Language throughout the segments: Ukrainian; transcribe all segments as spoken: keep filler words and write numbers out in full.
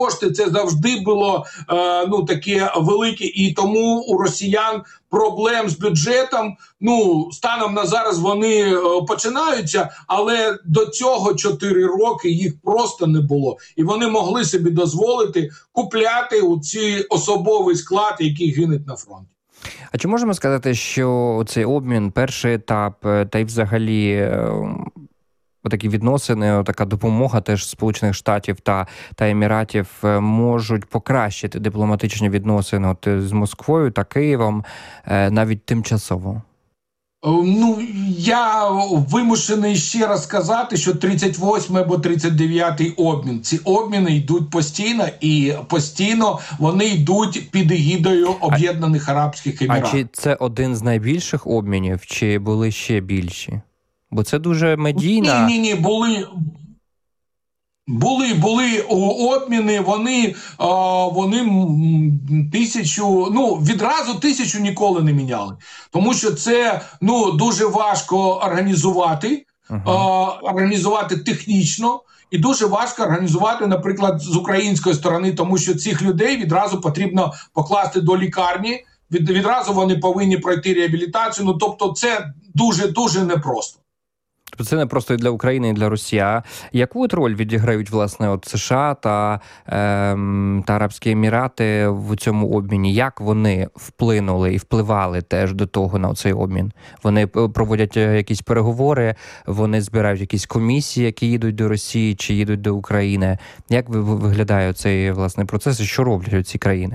кошти це завжди було е, ну таке велике, і тому у росіян проблем з бюджетом, ну станом на зараз вони е, починаються, але до цього чотири роки їх просто не було, і вони могли собі дозволити купляти у ці особовий склад, який гине на фронті. А чи можемо сказати, що цей обмін, перший етап, та й взагалі отакі відносини, така допомога теж Сполучених Штатів та, та Еміратів можуть покращити дипломатичні відносини от з Москвою та Києвом навіть тимчасово? Ну, я вимушений ще раз сказати, що тридцять восьмий або тридцять дев'ятий обмін. Ці обміни йдуть постійно, і постійно вони йдуть під егідою Об'єднаних Арабських Еміратів. А чи це один з найбільших обмінів, чи були ще більші? Бо це дуже медійна... Ні, ні, ні, були... Були, були обміни, вони, вони тисячу, ну, відразу тисячу ніколи не міняли. Тому що це, ну, дуже важко організувати, uh-huh. організувати технічно, і дуже важко організувати, наприклад, з української сторони, тому що цих людей відразу потрібно покласти до лікарні, від, відразу вони повинні пройти реабілітацію, ну, тобто це дуже-дуже непросто. Тобто це не просто і для України, і для Росії. Яку от роль відіграють, власне, от США та, ем, та Арабські Емірати в цьому обміні? Як вони вплинули і впливали теж до того на цей обмін? Вони проводять якісь переговори, вони збирають якісь комісії, які їдуть до Росії чи їдуть до України. Як виглядає цей, власне, процес і що роблять ці країни?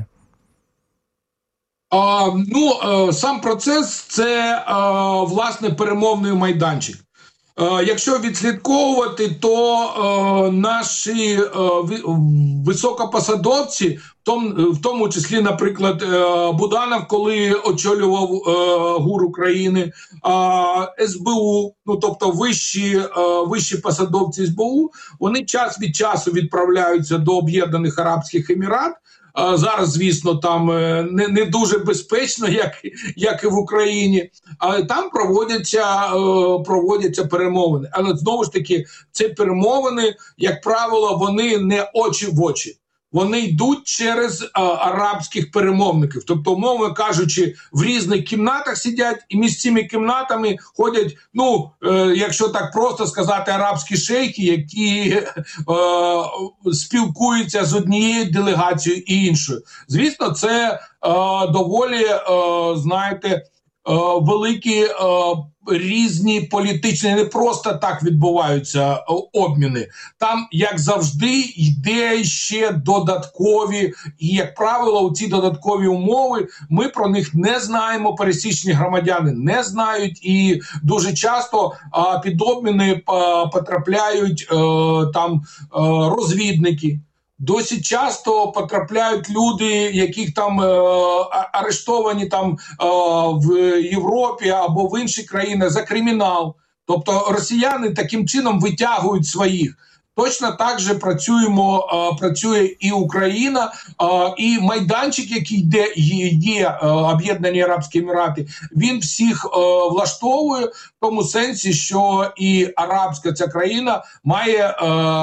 А, ну, сам процес – це, власне, перемовний майданчик. Якщо відслідковувати, то е, наші е, високопосадовці, в тому, в тому числі, наприклад, е, Буданов, коли очолював е, ГУР України, е, ес бе у, ну тобто вищі, е, вищі посадовці ес бе у, вони час від часу відправляються до Об'єднаних Арабських Емірат. Зараз, звісно, там не, не дуже безпечно, як, як і в Україні, але там проводяться, проводяться перемовини. Але знову ж таки, ці перемовини, як правило, вони не очі в очі. Вони йдуть через а, арабських перемовників. Тобто, умовно кажучи, в різних кімнатах сидять, і між цими кімнатами ходять, ну, е, якщо так просто сказати, арабські шейхи, які е, е, спілкуються з однією делегацією і іншою. Звісно, це е, доволі, е, знаєте, великі різні політичні, не просто так відбуваються обміни. Там, як завжди, йде ще додаткові, і, як правило, у ці додаткові умови, ми про них не знаємо, пересічні громадяни не знають, і дуже часто а, під обміни а, потрапляють а, там а, розвідники. Досить часто потрапляють люди, яких там е, арештовані там е, в Європі або в інших країнах за кримінал. Тобто росіяни таким чином витягують своїх. Точно так же працюємо, е, працює і Україна, е, і майданчик, який де є, є е, Об'єднані Арабські Емірати, він всіх е, влаштовує в тому сенсі, що і арабська ця країна має е,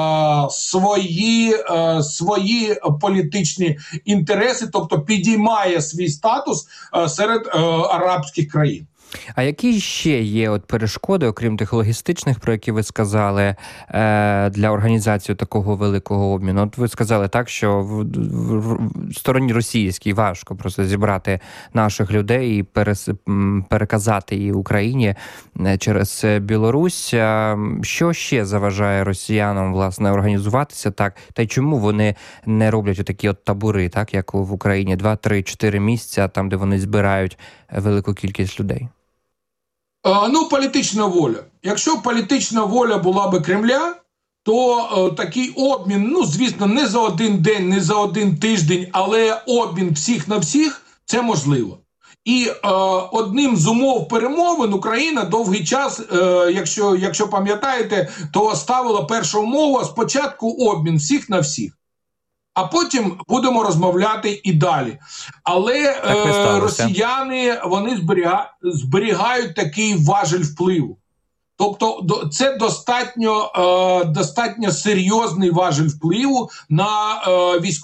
свої, е, свої політичні інтереси, тобто підіймає свій статус е, серед е, арабських країн. А які ще є от перешкоди, окрім тих логістичних, про які ви сказали, для організації такого великого обміну? От ви сказали так, що в, в, в стороні російській важко просто зібрати наших людей і перес, переказати її Україні через Білорусь. Що ще заважає росіянам, власне, організуватися так? Та й чому вони не роблять такі от табори, так, як в Україні, два, три, чотири місця, там, де вони збирають велику кількість людей? Ну, політична воля. Якщо політична воля була би Кремля, то е, такий обмін, ну, звісно, не за один день, не за один тиждень, але обмін всіх на всіх – це можливо. І е, одним з умов перемовин Україна довгий час, е, якщо, якщо пам'ятаєте, то ставила першу умову спочатку обмін всіх на всіх. А потім будемо розмовляти і далі. Але е, росіяни, вони зберігають, зберігають такий важель впливу. Тобто до- це достатньо, е, достатньо серйозний важіль впливу на е, військову